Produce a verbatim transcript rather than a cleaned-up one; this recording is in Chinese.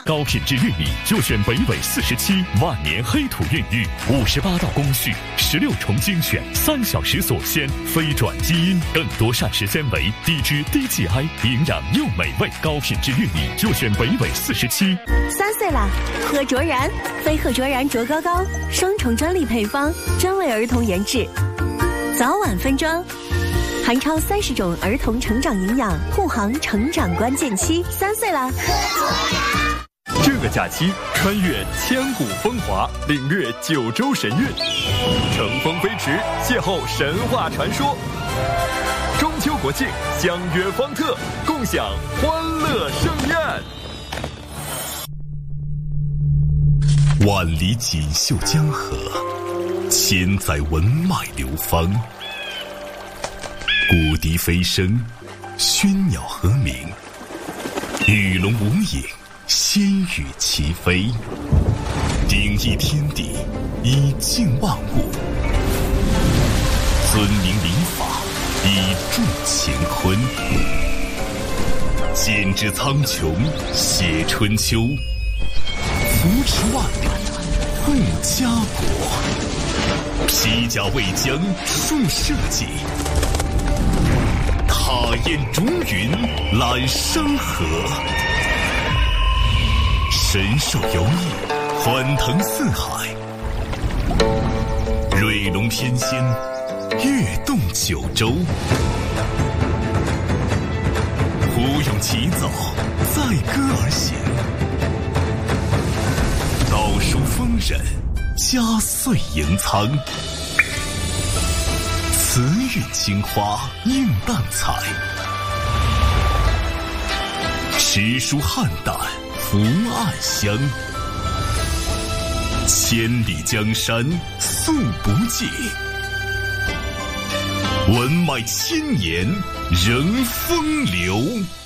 高品质玉米就选北纬四十七万年黑土孕育，五十八道工序，十六重精选，三小时锁鲜，非转基因，更多膳食纤维，低脂低 G I， 营养又美味。高品质玉米就选北纬四十七。 三岁啦，喝卓然，飞鹤卓然卓高高，双重专利配方，专为儿童研制，早晚分装。含超三十种儿童成长营养，护航成长关键期。三岁啦， 这个假期穿越千古风华，领略九州神韵，乘风飞驰，邂逅神话传说。中秋国庆相约方特，共享欢乐盛宴。 万里锦绣江河，千载文脉流芳。古笛飞声，喧鸟和鸣，鱼龙无影，仙羽齐飞。鼎益天地，以静万物；尊明礼法，以助乾坤。剪纸苍穹，写春秋，扶持万里，护家国。披甲为将，树社稷。踏烟逐云，揽山河。神兽游弋，欢腾四海。瑞龙翩跹，跃动九州。胡咏起早，载歌而行。道书丰稔，佳岁迎苍。慈韵青花映淡彩，诗书汉胆福暗香。千里江山素不尽，文脉千年仍风流。